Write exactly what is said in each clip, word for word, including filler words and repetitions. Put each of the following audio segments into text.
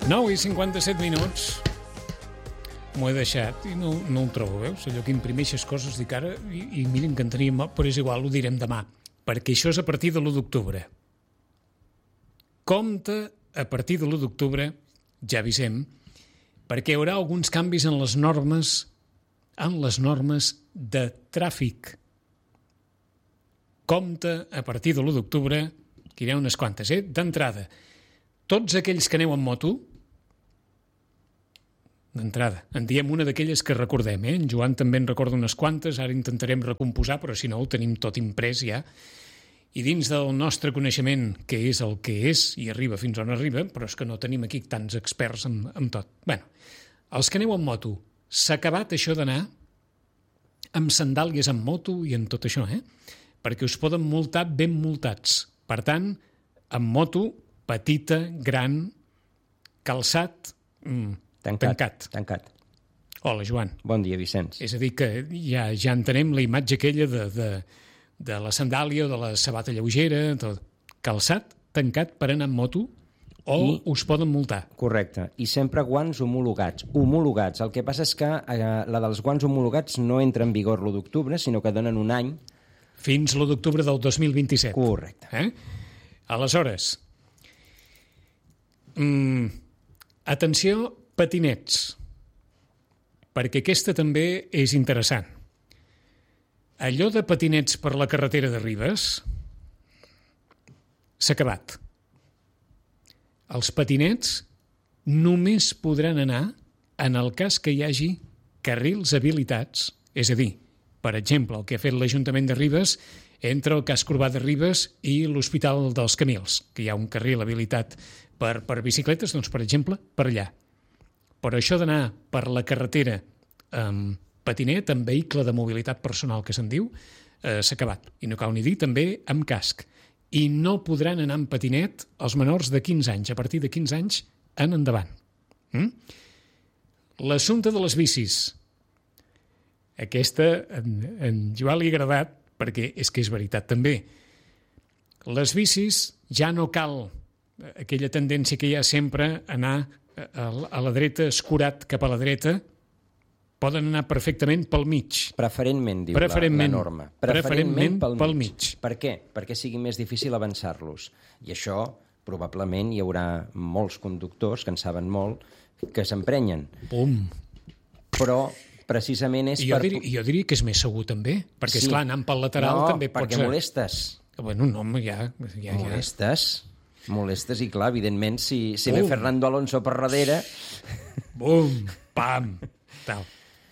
nou i cinquanta-set minuts. M'ho he deixat i no, no ho trobo, veus? Allò que imprimeixes coses, dic ara, i, i miren que en teníem, però és igual, ho direm demà, perquè això és a partir de l'u d'octubre. Compte a partir de l'u d'octubre, ja avisem, perquè hi haurà alguns canvis en les normes, en les normes de tràfic. Compte a partir de l'u d'octubre, que hi ha unes quantes, eh? D'entrada, tots aquells que aneu en moto, d'entrada, en diem una d'aquelles que recordem, eh? En Joan també en recorda unes quantes, ara intentarem recomposar, però si no ho tenim tot imprès ja. I dins del nostre coneixement, que és el que és, i arriba fins on arriba, però és que no tenim aquí tants experts en, en tot. Bé, els que aneu en moto, s'ha acabat això d'anar amb sandàlies en moto i en tot això, eh? Perquè us poden multar ben multats. Per tant, en moto, petita, gran, calçat, mm, Tancat, tancat. tancat. Hola, Joan. Bon dia, Vicenç. És a dir, que ja, ja entenem la imatge aquella de, de, de la sandàlia o de la sabata lleugera, tot. Calçat, tancat per anar amb moto, o I, us poden multar. Correcte. I sempre guants homologats. Homologats. El que passa és que eh, la dels guants homologats no entra en vigor l'u d'octubre, sinó que donen un any. Fins l'u d'octubre del dos mil vint-i-set. Correcte. Eh? Aleshores, mm, atenció, patinets, perquè aquesta també és interessant. Allò de patinets per la carretera de Ribes s'ha acabat. Els patinets només podran anar en el cas que hi hagi carrils habilitats, és a dir, per exemple, el que ha fet l'Ajuntament de Ribes entre el casc urbà de Ribes i l'Hospital dels Camils, que hi ha un carril habilitat per, per bicicletes, doncs, per exemple, per allà. Però això d'anar per la carretera amb patinet, amb vehicle de mobilitat personal, que se'n diu, eh, s'ha acabat. I no cal ni dir, també amb casc. I no podran anar amb patinet els menors de quinze anys, a partir de quinze anys en endavant. Mm? L'assumpte de les bicis. Aquesta, en, en Joan li ha agradat, perquè és que és veritat també. Les bicis ja no cal aquella tendència que hi ha sempre a anar a la dreta, escurat cap a la dreta, poden anar perfectament pel mig. Preferentment, diu preferentment, la, la norma. Preferentment, preferentment pel, pel mig. mig. Per què? Perquè sigui més difícil avançar-los. I això, probablement, hi haurà molts conductors que en saben molt, que s'emprenyen. Pum! Però precisament és I jo per... Diria, jo diria que és més segur, també, perquè, sí. esclar, anant pel lateral no, també pots... No, perquè molestes. Bueno, no, ja... ja molestes. Ja. Molestes i, clar, evidentment, si, si Bum. ve Fernando Alonso per darrere... Bum! Pam! Tal.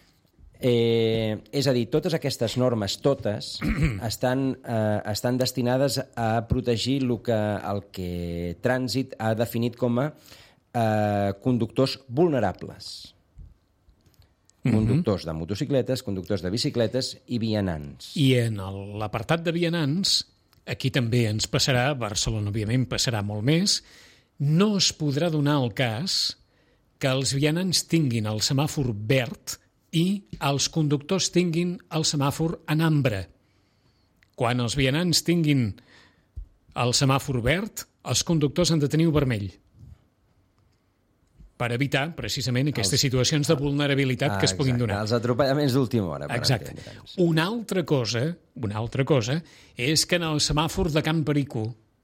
Eh, és a dir, totes aquestes normes, totes, estan, eh, estan destinades a protegir el que, el que Trànsit ha definit com a eh, conductors vulnerables. Mm-hmm. Conductors de motocicletes, conductors de bicicletes i vianants. I en l'apartat de vianants, aquí també ens passarà, a Barcelona òbviament passarà molt més, no es podrà donar el cas que els vianants tinguin el semàfor verd i els conductors tinguin el semàfor en ambre. Quan els vianants tinguin el semàfor verd, els conductors han de tenir-ho vermell, per evitar, precisament, aquestes els, situacions de vulnerabilitat ah, que es puguin exacte, donar. Els atropellaments d'última hora. Per exacte. Entendre'ns. Una altra cosa, una altra cosa, és que en el semàfor de Can Perico,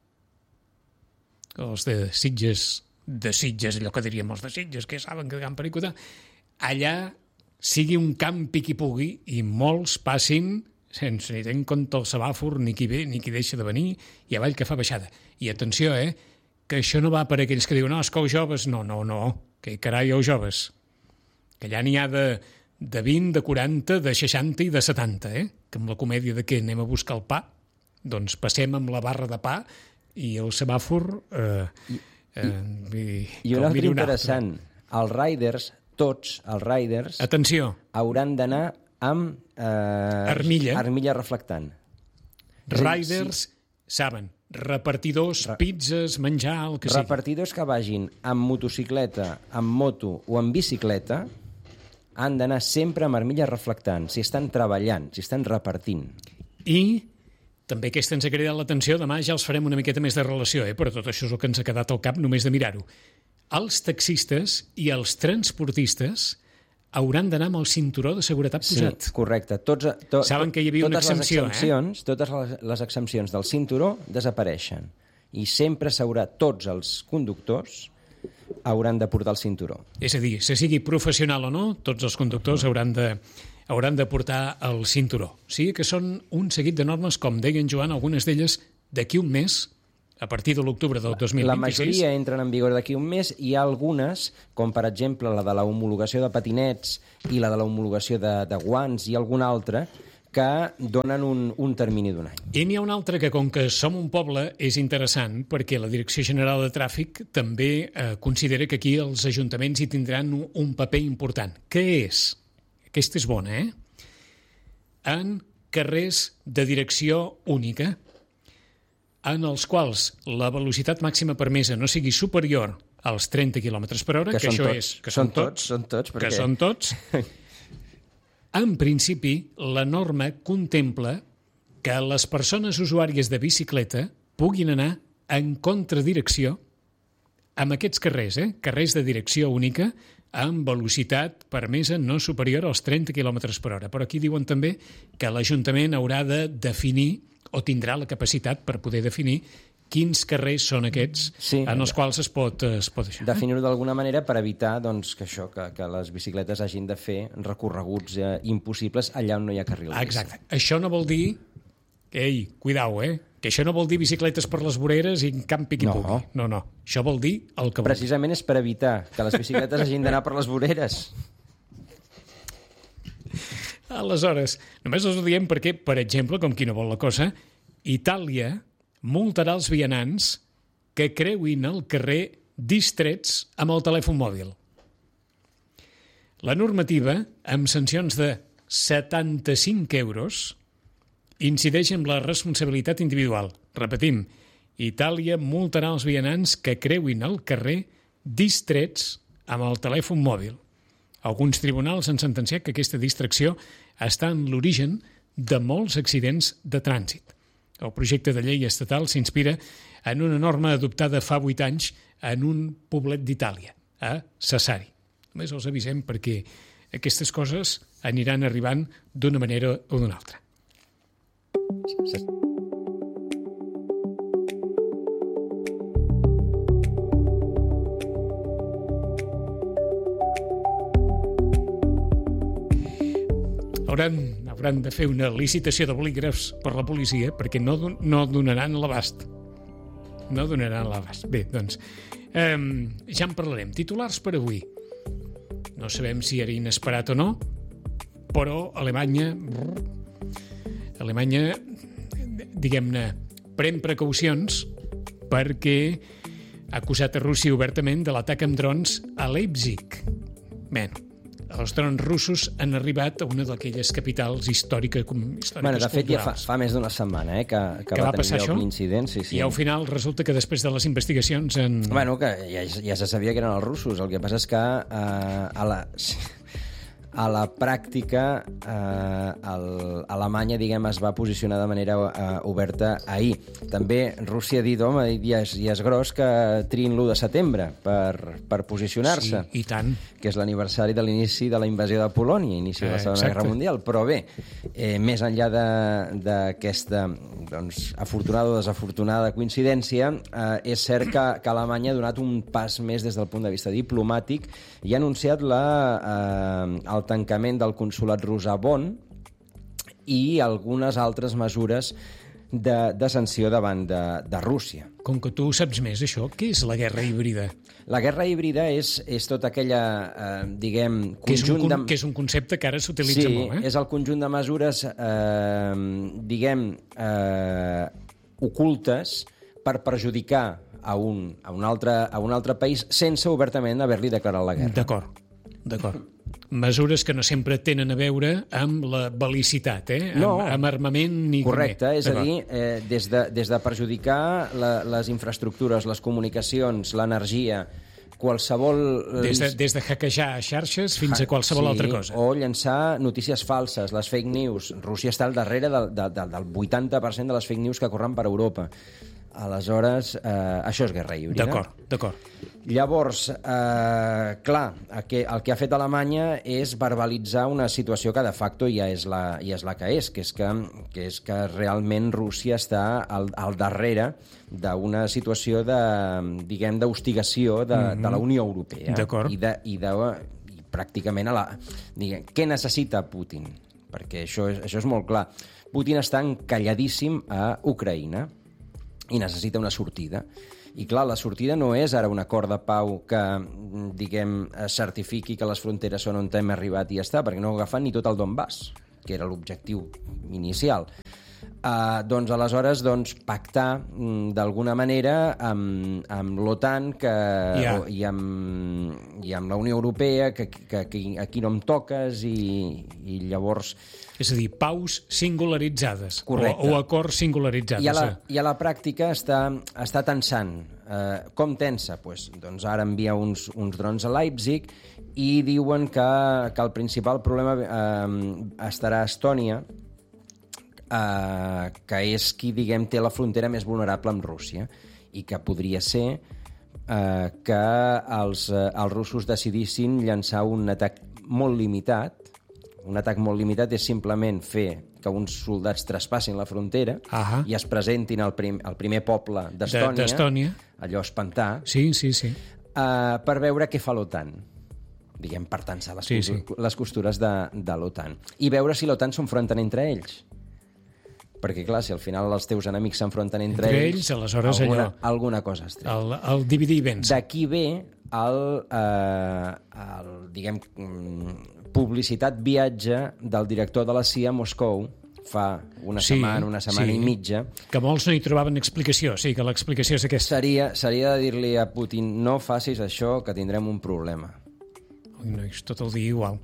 els de Sitges, de Sitges, allò que diríem els de Sitges, que saben que Can Perico, allà sigui un camp piqui pugui i molts passin sense ni tenir en compte el semàfor, ni qui ve, ni qui deixa de venir, i avall que fa baixada. I atenció, eh, que això no va per aquells que diuen no, és que els joves, no, no, no, que carai, els joves, que allà n'hi ha de, de vint, de quaranta, de seixanta i de setanta, eh? Que amb la comèdia de què anem a buscar el pa, doncs passem amb la barra de pa i el semàfor... Eh, eh, I, i, i un altre interessant, els riders, tots els riders... Atenció! Hauran d'anar amb... Eh, armilla. Armilla reflectant. Riders, sí. Saben, repartidors, Re... pizzas, menjar, el que sigui. Repartidors que vagin amb motocicleta, amb moto o amb bicicleta han d'anar sempre amb armilla reflectant, si estan treballant, si estan repartint. I també aquesta ens ha cridat l'atenció, demà ja els farem una miqueta més de relació, eh? Però tot això és el que ens ha quedat al cap només de mirar-ho. els taxistes i els transportistes hauran d'anar amb el cinturó de seguretat posat. Sí, correcte. Tots, to, Saben que hi havia una exempció, les exempcions, eh? Totes les, les exempcions del cinturó desapareixen. I sempre s'haurà, tots els conductors hauran de portar el cinturó. És a dir, se sigui professional o no, tots els conductors hauran de, hauran de portar el cinturó. O sigui que són un seguit de normes, com deia en Joan, algunes d'elles d'aquí un mes, a partir de l'octubre del dos mil vint-i-sis. La majoria entren en vigor d'aquí un mes. Hi ha algunes, com per exemple la de la homologació de patinets i la de la homologació de, de guants i alguna altra, que donen un, un termini d'un any. I n'hi ha una altra que, com que som un poble, és interessant perquè la Direcció General de Tràfic també eh, considera que aquí els ajuntaments hi tindran un, un paper important. Què és? Aquesta és bona, eh? En carrers de direcció única, en els quals la velocitat màxima permesa no sigui superior als trenta quilòmetres per hora, que, que això tots, és... Que són tots, són tots. Que perquè... són tots. En principi, la norma contempla que les persones usuàries de bicicleta puguin anar en contradirecció amb aquests carrers, eh? Carrers de direcció única, amb velocitat permesa no superior als trenta quilòmetres per hora. Però aquí diuen també que l'Ajuntament haurà de definir, o tindrà la capacitat per poder definir, quins carrers són aquests sí, en els quals es pot, es pot deixar. Definir-ho d'alguna manera per evitar doncs, que això que, que les bicicletes hagin de fer recorreguts eh, impossibles allà on no hi ha carril. Exacte. Això no vol dir... Ei, cuidao, eh? Que això no vol dir bicicletes per les voreres i en campi qui no. pugui. No, no. Això vol dir el que vol dir. Precisament és per evitar que les bicicletes hagin d'anar per les voreres. Aleshores, només us ho diem perquè, per exemple, com qui no vol la cosa, Itàlia multarà els vianants que creuin el carrer distrets amb el telèfon mòbil. La normativa, amb sancions de setanta-cinc euros, incideix en la responsabilitat individual. Repetim, Itàlia multarà els vianants que creuin el carrer distrets amb el telèfon mòbil. Alguns tribunals han sentenciat que aquesta distracció està en l'origen de molts accidents de trànsit. El projecte de llei estatal s'inspira en una norma adoptada fa vuit anys en un poblet d'Itàlia, a Sassari. Només els avisem perquè aquestes coses aniran arribant d'una manera o d'una altra. Hauran, hauran de fer una licitació de bolígrafs per la policia perquè no, no donaran l'abast. No donaran l'abast. Bé, doncs, eh, ja en parlarem. Titulars per avui. No sabem si era inesperat o no, però Alemanya... Alemanya, diguem-ne, pren precaucions perquè ha acusat a Rússia obertament de l'atac amb drons a Leipzig. Bé, els drons russos han arribat a una d'aquelles capitals històriques, històriques bueno, de fet, culturals. ja fa, fa més d'una setmana eh, que, que, que va, va passar tenir això? Un incident. Sí, sí. I al final resulta que després de les investigacions... En... Bueno, que ja, ja se sabia que eren els russos. El que passa és que eh, a la... a la pràctica eh, el, Alemanya, diguem, es va posicionar de manera eh, oberta ahir. També Rússia ha dit, home, ja és, ja és gros que triïn l'u de setembre per, per posicionar-se. Sí, i tant. Que és l'aniversari de l'inici de la invasió de Polònia, inici de la Segona Exacte. Guerra Mundial. Però bé, eh, més enllà d'aquesta doncs, afortunada o desafortunada coincidència, eh, és cert que, que Alemanya ha donat un pas més des del punt de vista diplomàtic i ha anunciat la, eh, el tancament del consolat rus a Bonn i algunes altres mesures de, de sanció davant de, de Rússia. Com que tu saps més, això, què és la guerra híbrida? La guerra híbrida és, és tota aquella, eh, diguem, que és, un, conjunt de... que és un concepte que ara s'utilitza sí, molt, eh? és el conjunt de mesures, eh, diguem, eh, ocultes per perjudicar a un, a, un altre, a un altre país sense obertament haver-li declarat la guerra. D'acord, d'acord. Mesures que no sempre tenen a veure amb la belicitat, eh? No. Amb, amb armament ni... Correcte, és a dir, eh, des, de, des de perjudicar la, les infraestructures, les comunicacions, l'energia, qualsevol... Des de, des de hackejar xarxes fins a qualsevol sí, altra cosa. O llançar notícies falses, les fake news. Rússia està al darrere del, del, del vuitanta per cent de les fake news que corren per Europa. Aleshores, eh, això és guerra híbrida. D'acord, d'acord. Llavors, eh, clar, el que, el que ha fet Alemanya és verbalitzar una situació que de facto ja és la, ja és la que és, que és que, que és que realment Rússia està al, al darrere d'una situació de, diguem, d'hostigació de, mm-hmm. de la Unió Europea. D'acord. I, de, i, de, i pràcticament a la... Diguem, què necessita Putin? Perquè això és, això és molt clar. Putin està encalladíssim a Ucraïna i necessita una sortida. I clar, la sortida no és ara un acord de pau que, diguem, certifiqui que les fronteres són on hem arribat i ja està, perquè no agafen ni tot el Donbass, que era l'objectiu inicial. Uh, doncs aleshores doncs, pactar d'alguna manera amb, amb l'OTAN que, yeah. o, i, amb, i amb la Unió Europea, que, que, que aquí no em toques, i, i llavors... És a dir, paus singularitzades. Correcte. O, o acords singularitzades. I a la, i a la pràctica està, està tensant. Eh, com tensa? Pues, doncs ara envia uns, uns drons a Leipzig i diuen que, que el principal problema eh, estarà a Estònia, eh, que és qui, diguem, té la frontera més vulnerable amb Rússia, i que podria ser eh, que els, eh, els russos decidissin llançar un atac molt limitat. Un atac molt limitat és simplement fer que uns soldats traspassin la frontera uh-huh. i es presentin al, prim, al primer poble d'Estònia, allò espantar, sí, sí, sí. Uh, per veure què fa l'OTAN. Diguem, per tensar les, sí, sí. sí. les costures de, de l'OTAN. I veure si l'OTAN s'enfronten entre ells. Perquè, clar, si al final els teus enemics s'enfronten entre, entre ells, ells aleshores alguna, allò, alguna cosa es treu. El, el dividir i vèncer. D'aquí ve el, eh, el, diguem, publicitat viatge del director de la C I A a Moscou fa una sí, setmana, una setmana sí. i mitja. Que molts no hi trobaven explicació, sí, que l'explicació és aquesta. Seria, seria de dir-li a Putin, no facis això, que tindrem un problema. Ui, nois, tot el dia igual.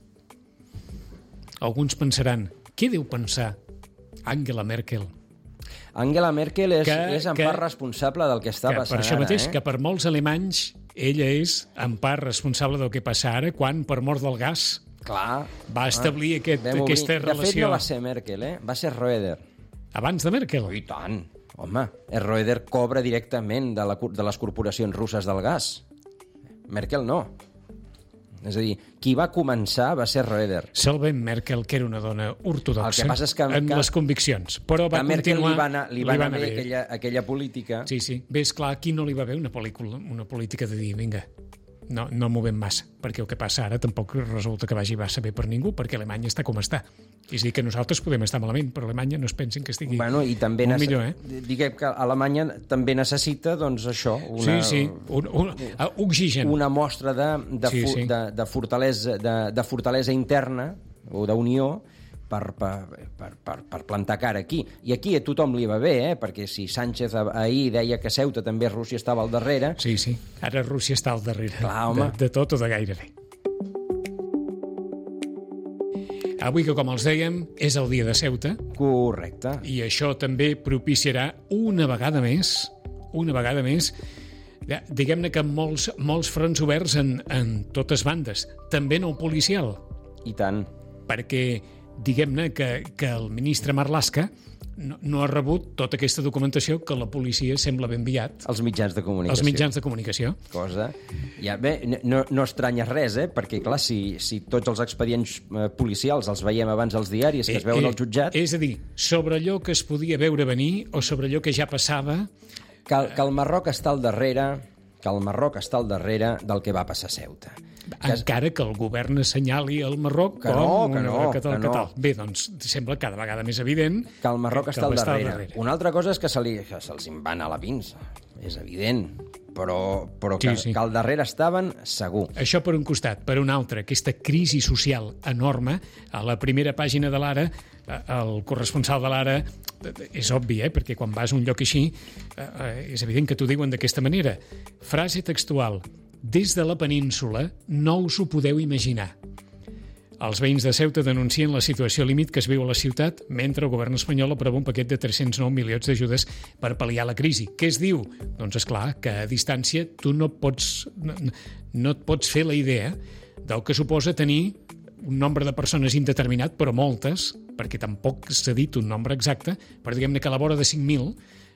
Alguns pensaran, què deu pensar Angela Merkel? Angela Merkel és, que, és en que, part responsable del que està que passant per això ara. mateix, eh? que per molts alemanys ella és en part responsable del que passa ara, quan per mort del gas Clar. va establir ah, aquest, aquesta obrir. relació. De fet, no va ser Merkel, eh? Va ser Roeder. Abans de Merkel? Oh, i tant. Home, Roeder cobra directament de, la, de les corporacions russes del gas. Merkel no. És a dir, qui va començar va ser Roeder. Salvem Merkel, que era una dona ortodoxa el que passa és que, en que, les conviccions, però va que Merkel continuar... li va anar, li va li anar bé aquella, aquella política. Sí, sí. Bé, esclar, aquí no li va bé una, pel·lícula, una política de dir, vinga, no, no movem massa, perquè el que passa ara tampoc resulta que vagi massa bé per ningú, perquè Alemanya està com està. És a dir, que nosaltres podem estar malament, però Alemanya no es pensin que estigui bueno, i també molt millor, eh? Diguem que Alemanya també necessita, doncs, això, una, sí, sí. Un, un, un, oxigen. Una mostra de, de, sí, fu, sí. de, de, fortalesa, de, de fortalesa interna o d'unió per, per, per, per, per plantar cara aquí. I aquí a tothom li va bé, eh? Perquè si Sánchez ahir deia que Ceuta també Rússia estava al darrere... Sí, sí. Ara Rússia està al darrere. Clar, home. De, de tot o de gairebé. Avui, que com els dèiem, és el dia de Ceuta. Correcte. I això també propiciarà una vegada més, una vegada més, diguem-ne que molts, molts fronts oberts en, en totes bandes, també no policial. I tant. Perquè, diguem-ne que, que el ministre Marlaska no, no ha rebut tota aquesta documentació que la policia sembla haver enviat. Els mitjans de comunicació. Els mitjans de comunicació. Cosa. Ja, bé, no, no estranya res, eh? Perquè, clar, si, si tots els expedients eh, policials els veiem abans als diaris, que es veuen eh, al jutjat... És a dir, sobre allò que es podia veure venir o sobre allò que ja passava... Que, el, que el Marroc està al darrere... que el Marroc està al darrere del que va passar a Ceuta. Encara que el govern assenyali el Marroc que com no, que una no, catal, que no. catal. Bé, doncs sembla cada vegada més evident que el Marroc que està al darrere. darrere. Una altra cosa és que, se li, que se'ls en van a la pinça, és evident, però, però que, sí, sí. que al darrere estaven segur. Això per un costat. Per un altre, aquesta crisi social enorme. A la primera pàgina de l'Ara, el corresponsal de l'Ara, és obvi, eh? Perquè quan vas a un lloc així, eh, és evident que t'ho diuen d'aquesta manera. Frase textual: des de la península no us ho podeu imaginar. Els veïns de Ceuta denuncien la situació límit que es viu a la ciutat mentre el govern espanyol aprova un paquet de tres-cents nou milions d'ajudes per pal·liar la crisi. Què es diu? Doncs és clar que a distància tu no pots, no, no et pots fer la idea del que suposa tenir un nombre de persones indeterminat, però moltes, perquè tampoc s'ha dit un nombre exacte, però diguem-ne que a la vora de cinc mil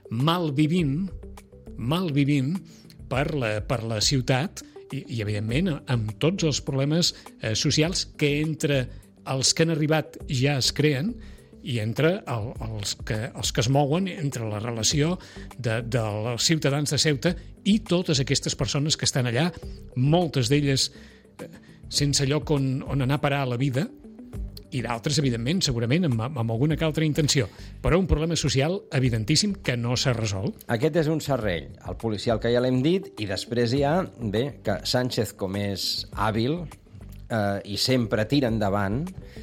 malvivint, malvivint per la, per la ciutat i, i, evidentment, amb tots els problemes eh, socials que entre els que han arribat ja es creen i entre el, els, que, els que es mouen, entre la relació de, dels ciutadans de Ceuta i totes aquestes persones que estan allà, moltes d'elles eh, sense lloc on, on anar a parar a la vida, i d'altres, evidentment, segurament, amb, amb alguna que altra intenció. Però un problema social evidentíssim que no s'ha resolt. Aquest és un serrell, el policial que ja l'hem dit, i després hi ha, bé, que Sánchez, com és hàbil eh, i sempre tira endavant,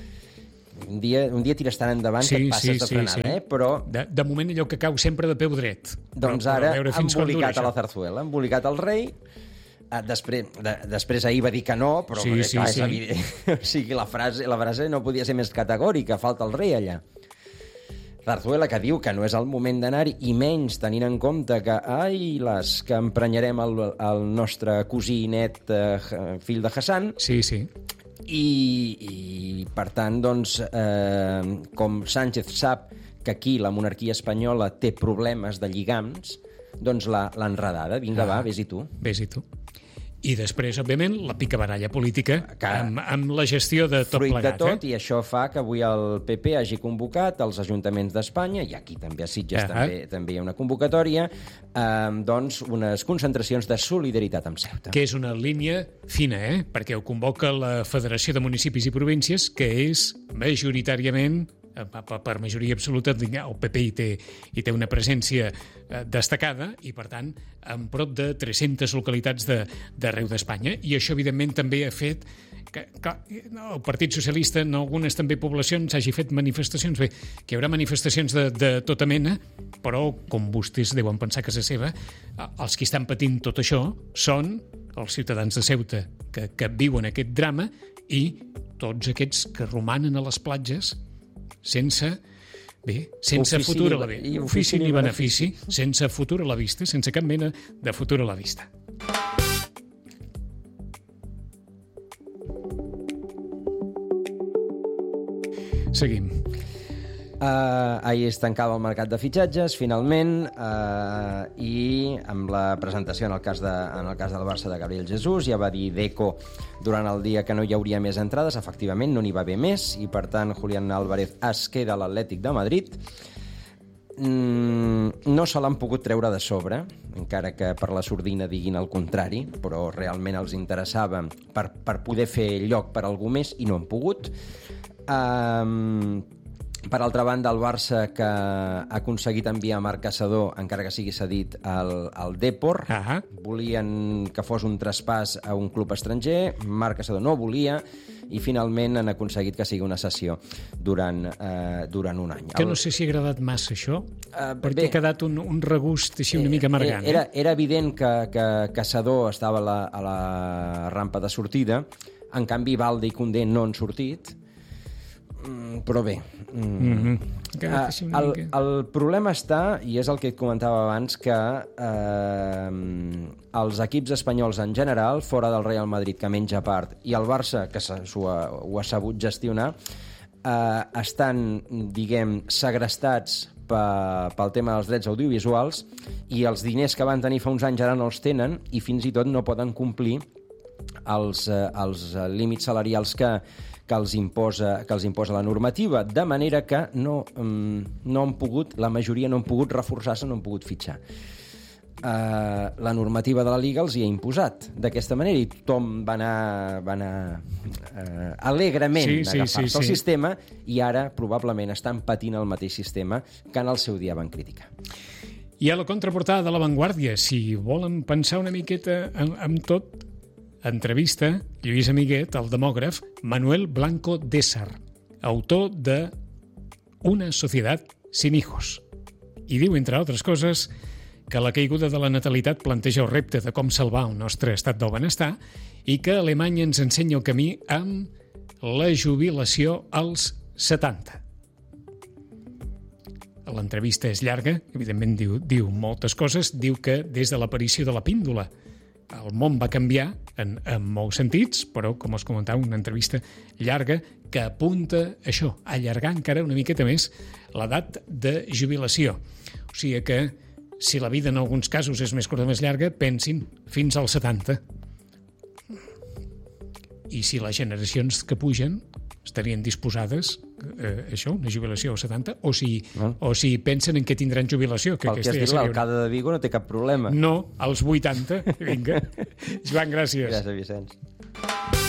un dia, un dia tires tan endavant sí, que et passes sí, de frenada, sí, sí. eh? Però... De, de moment allò que cau sempre de peu dret. Doncs però, ara però ha embolicat a la Zarzuela, ha embolicat el rei. Després, de, després ahir va dir que no, però sí, perquè, sí, clar, sí. és evident. O sigui, la frase, la frase no podia ser més categòrica, falta el rei allà. Zarzuela, que diu que no és el moment d'anar-hi, i menys tenint en compte que, ai, les que emprenyarem el, el nostre cosí net, eh, fill de Hassan. Sí, sí. I, i per tant, doncs, eh, com Sánchez sap que aquí la monarquia espanyola té problemes de lligams, doncs l'ha enredada. Vinga, ah, va, vés-hi tu. Vés-hi tu. I després, òbviament, la picabaralla política que, amb, amb la gestió de tot fruit plegat. de tot, eh? I això fa que avui el P P hagi convocat els ajuntaments d'Espanya, i aquí també a Sitges uh-huh. també, també hi ha una convocatòria, eh, doncs unes concentracions de solidaritat amb Ceuta. Que és una línia fina, eh? Perquè ho convoca la Federació de Municipis i Províncies, que és majoritàriament, per majoria absoluta, el P P hi té, hi té una presència destacada i, per tant, en prop de tres-centes localitats d'arreu d'Espanya. I això, evidentment, també ha fet que, que el Partit Socialista en algunes també poblacions hagi fet manifestacions. Bé, que hi haurà manifestacions de, de tota mena, però, com vostès deuen pensar a casa seva, els que estan patint tot això són els ciutadans de Ceuta que, que viuen aquest drama i tots aquests que romanen a les platges sense, bé, sense ofici futur a la ni, vista, ofici ni benefici, sense futur a la vista, sense cap mena de futur a la vista. Seguim. Uh, ahir es tancava el mercat de fitxatges, finalment, uh, i amb la presentació en el cas, de, en el cas del Barça de Gabriel Jesús, ja va dir Deco durant el dia que no hi hauria més entrades, efectivament no n'hi va haver més, i per tant Julián Álvarez es queda a l'Atlètic de Madrid. Mm, no se l'han pogut treure de sobre, encara que per la sordina diguin el contrari, però realment els interessava per, per poder fer lloc per a algú més i no han pogut. Um, Per altra banda, el Barça, que ha aconseguit enviar Marc Caçador, encara que sigui cedit al, al Depor. Uh-huh. Volien que fos un traspàs a un club estranger, Marc Caçador no volia, i finalment han aconseguit que sigui una cessió durant, eh, durant un any. Que no sé si ha agradat massa això, uh, perquè bé, ha quedat un, un regust així una mica amargant. Era, era evident que, que Caçador estava a la, a la rampa de sortida, en canvi Balde i Koundé no han sortit, però bé, mm-hmm. uh, el, el problema està, i és el que et comentava abans, que uh, els equips espanyols en general, fora del Real Madrid, que menja part, i el Barça, que ho ha, ho ha sabut gestionar, uh, estan, diguem, segrestats pel tema dels drets audiovisuals, i els diners que van tenir fa uns anys ara no els tenen, i fins i tot no poden complir els, uh, els límits salarials que que els imposa, que els imposa la normativa, de manera que no, um, no han pogut, la majoria no han pogut reforçar-se, no han pogut fitxar. Uh, la normativa de la Liga els hi ha imposat d'aquesta manera i tothom va anar, va anar uh, alegrement sí, sí, agafar-se sí, al sí. sistema, i ara probablement estan patint el mateix sistema que en el seu dia van criticar. I a la contraportada de La Vanguardia, si volen pensar una miqueta en, en tot, entrevista Lluís Amiguet, el demògraf, Manuel Blanco Désar, autor de Una societat sin hijos. I diu, entre altres coses, que la caiguda de la natalitat planteja el repte de com salvar el nostre estat del benestar i que Alemanya ens ensenya el camí amb la jubilació als setanta. L'entrevista és llarga, evidentment diu, diu moltes coses, diu que des de l'aparició de la píndola el món va canviar en, en molts sentits, però, com us comentava, una entrevista llarga que apunta això, a allargar encara una miqueta més l'edat de jubilació. O sigui que si la vida en alguns casos és més curta o més llarga, pensin fins als setanta. I si les generacions que pugen estarien disposades eh, això, una jubilació als setanta, o si, no. o si pensen en què tindran jubilació. Que Pel que has dit, l'alcalde de Vigo no té cap problema. No, als vuitanta. Vinga. Joan, gràcies. Gràcies, Vicenç.